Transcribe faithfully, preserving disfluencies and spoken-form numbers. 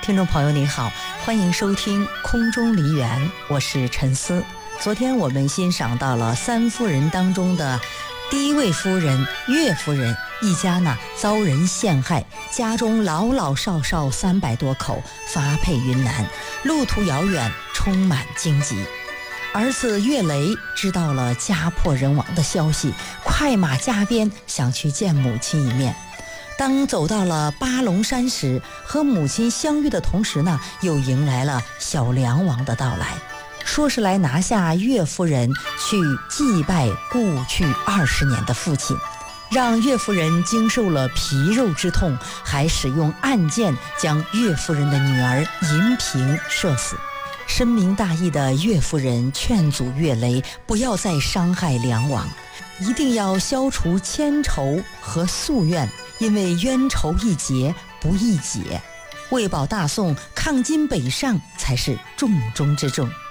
听众朋友你好，欢迎收听空中梨园，我是陈思。昨天我们欣赏到了三夫人当中的第一位夫人岳夫人一家呢遭人陷害，家中老老少少三百多口，发配云南，路途遥远，充满荆棘。儿子岳雷知道了家破人亡的消息，快马加鞭想去见母亲一面。当走到了八龙山时，和母亲相遇的同时呢，又迎来了小梁王的到来，说是来拿下岳夫人去祭拜故去二十年的父亲，让岳夫人经受了皮肉之痛，还使用暗箭将岳夫人的女儿银萍射死。深明大义的岳夫人劝阻岳雷不要再伤害梁王，一定要消除迁仇和夙愿，因为冤仇一结不易解，为保大宋抗金北上才是重中之重。